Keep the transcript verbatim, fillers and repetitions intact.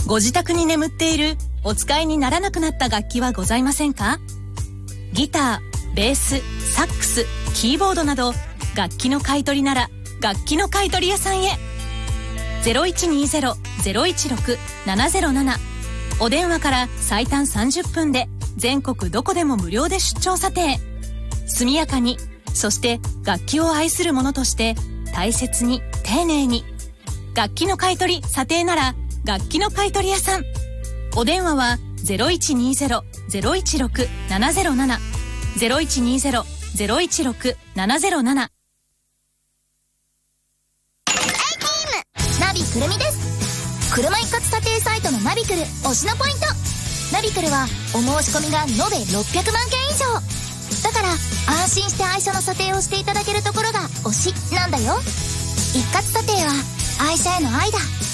ご自宅に眠っているお使いにならなくなった楽器はございませんか？ギター、ベース、サックス、キーボードなど楽器の買い取りなら楽器の買い取り屋さんへ。 ゼロいちにゼロ ゼロいちろく ななゼロなな お電話から最短さんじゅっぷんで全国どこでも無料で出張査定。速やかに、そして楽器を愛する者として大切に丁寧に。楽器の買い取り査定なら楽器の買い取り屋さん。お電話は ゼロいちにゼロ ゼロいちろく ななゼロなな ゼロいちにゼロ ゼロいちろく ななゼロなな。 ナビくるみです。車一括査定サイトのナビクル推しのポイント。ナビクルはお申し込みが延べろっぴゃくまんけん以上だから、安心して愛車の査定をしていただけるところが推しなんだよ。一括査定は愛車への愛だ。